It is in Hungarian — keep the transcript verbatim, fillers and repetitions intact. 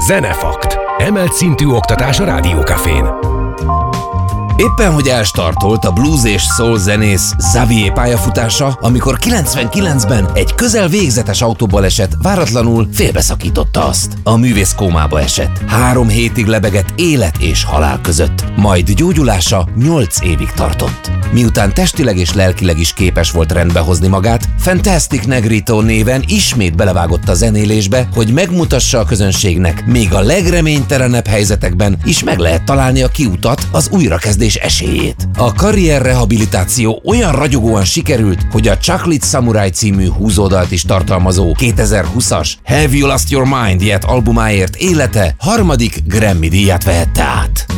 Zenefakt. Emelt szintű oktatás a Rádiókafén. Éppen hogy elstartolt a blues és soul zenész Xavier pályafutása, amikor kilencvenkilencben egy közel végzetes autóbaleset váratlanul félbeszakította azt. A művész kómába esett. Három hétig lebegett élet és halál között, majd gyógyulása nyolc évig tartott. Miután testileg és lelkileg is képes volt rendbe hozni magát, Fantastic Negrito néven ismét belevágott a zenélésbe, hogy megmutassa a közönségnek, még a legreménytelenebb helyzetekben is meg lehet találni a kiutat, az újrakezdés esélyét. A karrierrehabilitáció olyan ragyogóan sikerült, hogy a Chocolate Samurai című húzódalt is tartalmazó kétezer-húszas Have You Lost Your Mind Yet albumáért élete harmadik Grammy díjat vehette át.